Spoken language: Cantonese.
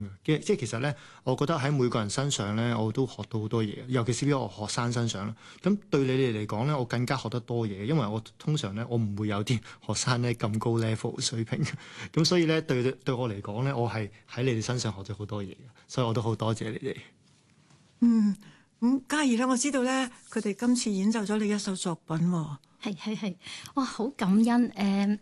即係其實咧，我覺得喺每個人身上咧，我都學到好多嘢，尤其是喺我學生身上啦。咁對你哋嚟講咧，我更加學得多嘢，因為我通常咧，我唔會有啲學生咧咁高 level 水平。咁所以咧，對我嚟講咧，我係喺你哋身上學咗好多嘢嘅，所以我都好多謝你哋。 嗯，咁嘉怡咧，我知道咧，佢哋今次演奏咗你一首作品喎。 係，哇，好感恩